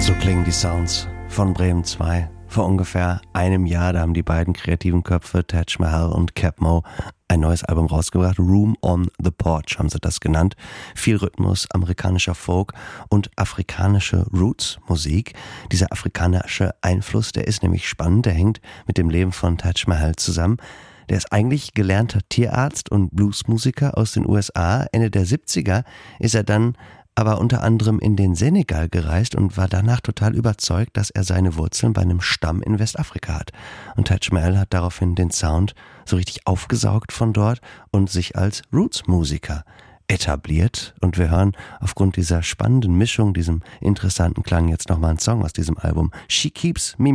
So klingen die Sounds von Bremen 2. Vor ungefähr einem Jahr, da haben die beiden kreativen Köpfe, Taj Mahal und Keb Mo, ein neues Album rausgebracht. Room on the Porch haben sie das genannt. Viel Rhythmus, amerikanischer Folk und afrikanische Roots-Musik. Dieser afrikanische Einfluss, der ist nämlich spannend, der hängt mit dem Leben von Taj Mahal zusammen. Der ist eigentlich gelernter Tierarzt und Bluesmusiker aus den USA. Ende der 70er ist er dann aber unter anderem in den Senegal gereist und war danach total überzeugt, dass er seine Wurzeln bei einem Stamm in Westafrika hat. Und Taj Mahal hat daraufhin den Sound so richtig aufgesaugt von dort und sich als Roots-Musiker etabliert. Und wir hören aufgrund dieser spannenden Mischung, diesem interessanten Klang jetzt nochmal einen Song aus diesem Album. She Keeps Me